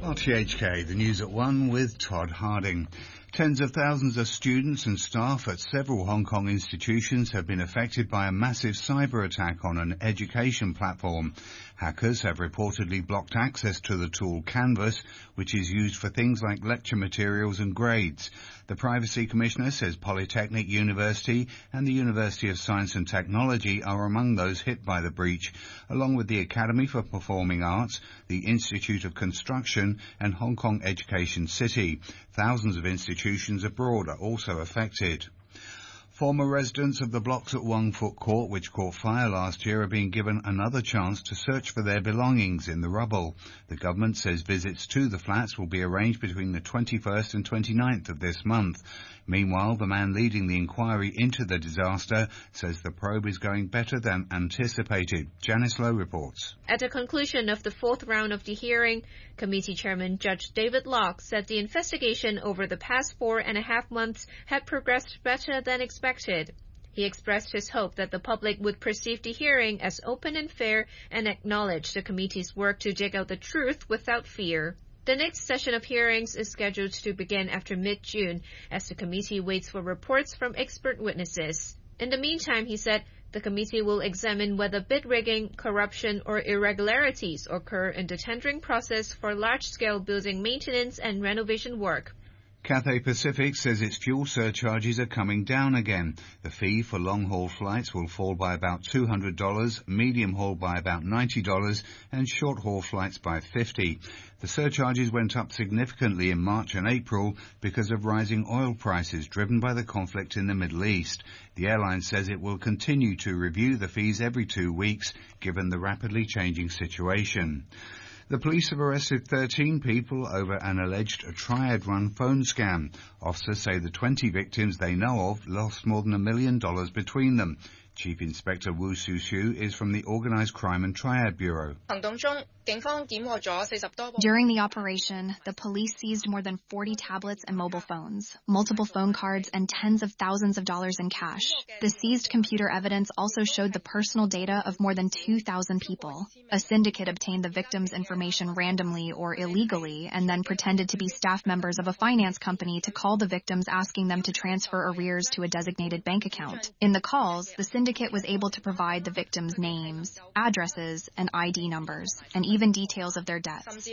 RTHK, the news at 1 with Todd Harding. Tens of thousands of students and staff at several Hong Kong institutions have been affected by a massive cyber attack on an education platform. Hackers have reportedly blocked access to the tool Canvas, which is used for things like lecture materials and grades. The Privacy Commissioner says Polytechnic University and the University of Science and Technology are among those hit by the breach, along with the Academy for Performing Arts, the Institute of Construction and Hong Kong Education City. Thousands of institutions abroad are also affected. Former residents of the blocks at Wong Fuk Court, which caught fire last year, are being given another chance to search for their belongings in the rubble. The government says visits to the flats will be arranged between the 21st and 29th of this month. Meanwhile, the man leading the inquiry into the disaster says the probe is going better than anticipated. Janice Lowe reports. At the conclusion of the fourth round of the hearing, Committee Chairman Judge David Locke said the investigation over the past 4.5 months had progressed better than expected. He expressed his hope that the public would perceive the hearing as open and fair and acknowledge the committee's work to dig out the truth without fear. The next session of hearings is scheduled to begin after mid-June as the committee waits for reports from expert witnesses. In the meantime, he said, the committee will examine whether bid rigging, corruption or irregularities occur in the tendering process for large-scale building maintenance and renovation work. Cathay Pacific says its fuel surcharges are coming down again. The fee for long-haul flights will fall by about $200, medium-haul by about $90 and short-haul flights by $50. The surcharges went up significantly in March and April because of rising oil prices driven by the conflict in the Middle East. The airline says it will continue to review the fees every 2 weeks given the rapidly changing situation. The police have arrested 13 people over an alleged Triad-run phone scam. Officers say the 20 victims they know of lost more than $1 million between them. Chief Inspector Wu Su is from the Organised Crime and Triad Bureau. During the operation, the police seized more than 40 tablets and mobile phones, multiple phone cards, and tens of thousands of dollars in cash. The seized computer evidence also showed the personal data of more than 2,000 people. A syndicate obtained the victims' information randomly or illegally and then pretended to be staff members of a finance company to call the victims asking them to transfer arrears to a designated bank account. In the calls, the syndicate was able to provide the victims' names, addresses, and ID numbers, and even details of their debts.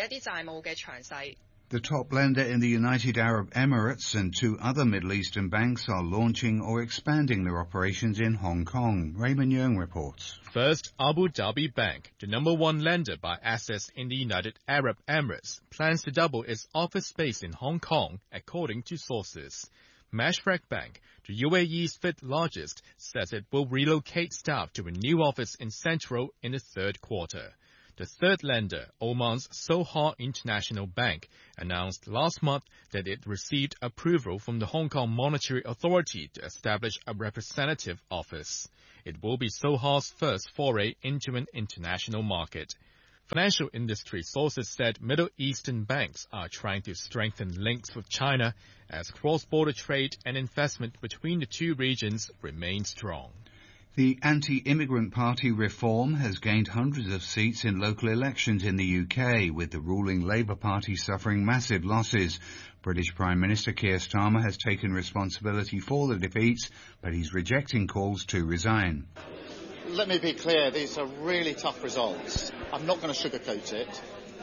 The top lender in the United Arab Emirates and 2 other Middle Eastern banks are launching or expanding their operations in Hong Kong. Raymond Yeung reports. First, Abu Dhabi Bank, the #1 lender by assets in the United Arab Emirates, plans to double its office space in Hong Kong, according to sources. Mashreq Bank, the UAE's 5th largest, says it will relocate staff to a new office in Central in the 3rd quarter. The third lender, Oman's Sohar International Bank, announced last month that it received approval from the Hong Kong Monetary Authority to establish a representative office. It will be Sohar's first foray into an international market. Financial industry sources said Middle Eastern banks are trying to strengthen links with China as cross-border trade and investment between the two regions remain strong. The anti-immigrant party Reform has gained hundreds of seats in local elections in the UK, with the ruling Labour Party suffering massive losses. British Prime Minister Keir Starmer has taken responsibility for the defeats, but he's rejecting calls to resign. Let me be clear, these are really tough results. I'm not going to sugarcoat it.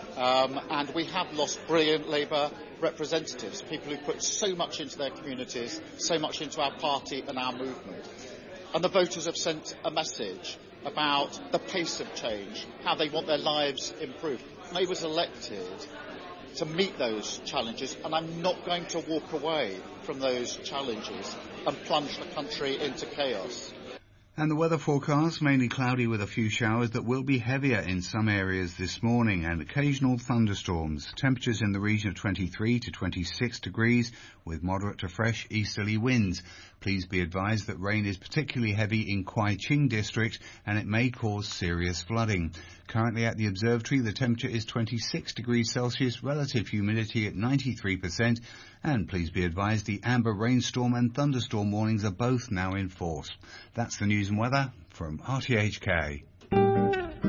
And we have lost brilliant Labour representatives, people who put so much into their communities, so much into our party and our movement. And the voters have sent a message about the pace of change, how they want their lives improved. Labour was elected to meet those challenges, and I'm not going to walk away from those challenges and plunge the country into chaos. And the weather forecast, mainly cloudy with a few showers that will be heavier in some areas this morning and occasional thunderstorms. Temperatures in the region of 23 to 26 degrees with moderate to fresh easterly winds. Please be advised that rain is particularly heavy in Kwai Ching district and it may cause serious flooding. Currently at the observatory, the temperature is 26 degrees Celsius, relative humidity at 93%. And please be advised the amber rainstorm and thunderstorm warnings are both now in force. That's the news and weather from RTHK.